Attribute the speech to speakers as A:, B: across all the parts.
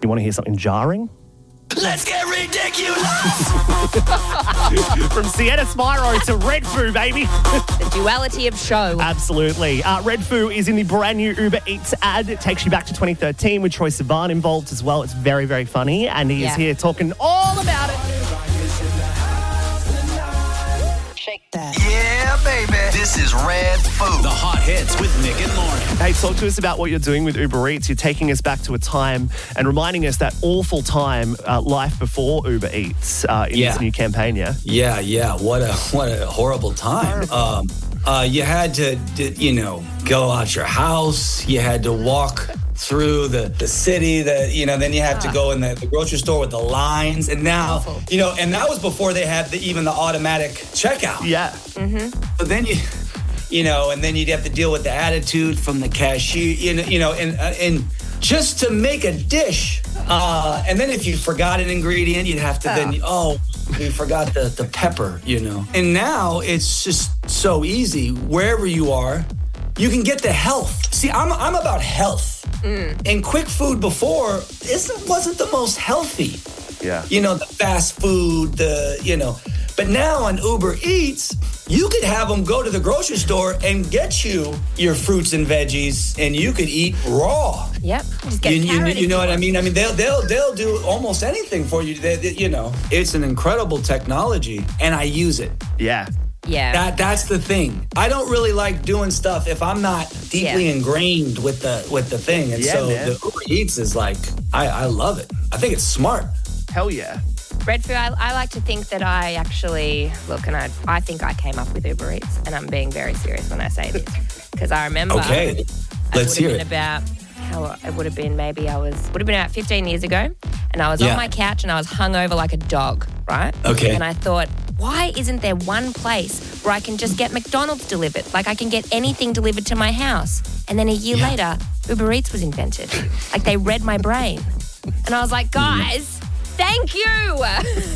A: You want to hear something jarring?
B: Let's get ridiculous!
A: From Sienna Spyro to Red Foo, baby.
C: The duality of show.
A: Absolutely. Red Foo is in the brand new Uber Eats ad. It takes you back to 2013 with Troye Sivan involved as well. It's very, very funny. And he is here talking all about it.
D: Shake that.
B: Yeah, baby. This is Red Foo. The hot hits with Nick and Lauren.
A: Hey, talk to us about what you're doing with Uber Eats. You're taking us back to a time and reminding us that awful time, life before Uber Eats in this new campaign, yeah?
E: Yeah. What a horrible time. You had to, go out your house. You had to walk through the city, then you have to go in the grocery store with the lines. And now, and that was before they had even the automatic checkout.
A: Yeah.
C: Mm-hmm.
E: But then and then you'd have to deal with the attitude from the cashier, and just to make a dish. And then if you forgot an ingredient, you'd have to we forgot the pepper, And now it's just so easy. Wherever you are, you can get the health. See, I'm about health. And quick food before wasn't the most healthy.
A: Yeah.
E: The fast food, But now on Uber Eats, you could have them go to the grocery store and get you your fruits and veggies, and you could eat raw.
C: Yep. Just get a carrot.
E: You know what I mean? I mean, they'll do almost anything for you. It's an incredible technology, and I use it.
A: Yeah.
C: Yeah.
E: That's the thing. I don't really like doing stuff if I'm not deeply ingrained with the thing. And the Uber Eats is like, I love it. I think it's smart.
A: Hell yeah.
C: Red Foo, I like to think that I actually, I think I came up with Uber Eats, and I'm being very serious when I say this. Because I remember.
E: Okay. Let's hear it.
C: It would have been about 15 years ago, and I was on my couch and I was hungover like a dog, right?
E: Okay.
C: And I thought, why isn't there one place where I can just get McDonald's delivered? Like I can get anything delivered to my house. And then a year later, Uber Eats was invented. Like they read my brain. And I was like, guys, thank you.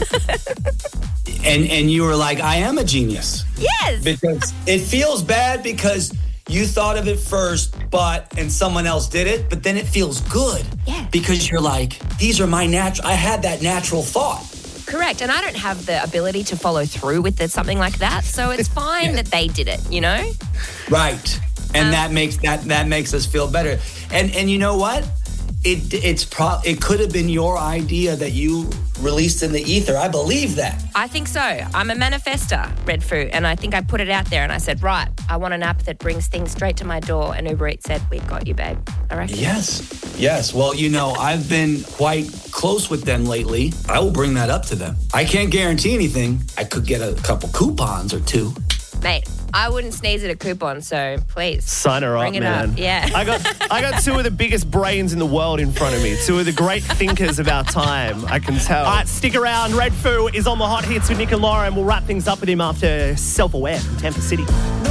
E: And you were like, I am a genius.
C: Yes.
E: Because it feels bad because you thought of it first, and someone else did it, but then it feels good.
C: Yeah.
E: Because you're like, these are I had that natural thought.
C: Correct. And I don't have the ability to follow through with something like that. So it's fine that they did it,
E: Right. And that makes us feel better. And you know what? It could have been your idea that you released in the ether. I believe that.
C: I think so. I'm a manifester, Red Foo, and I think I put it out there and I said, right, I want an app that brings things straight to my door, and Uber Eats said, we've got you, babe. I reckon.
E: Yes. Well, I've been quite close with them lately. I will bring that up to them. I can't guarantee anything. I could get a couple coupons or two.
C: Mate, I wouldn't sneeze at a coupon, so please.
A: Sign her up,
C: bring it
A: man.
C: up. Yeah.
A: I got two of the biggest brains in the world in front of me. Two of the great thinkers of our time, I can tell. All right, stick around. Red Foo is on the hot hits with Nick and Lauren. We'll wrap things up with him after Self-Aware from Tampa City.